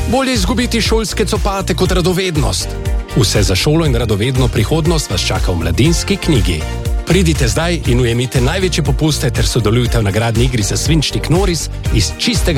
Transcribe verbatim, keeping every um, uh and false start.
Bolje izgubiti šolske copate kot radovednost. Vse za šolo in radovedno prihodnost vas čaka v Mladinski knjigi. Pridite zdaj in ujemite največje popuste ter sodelujte v nagradni igri za svinčnik Noris iz čistega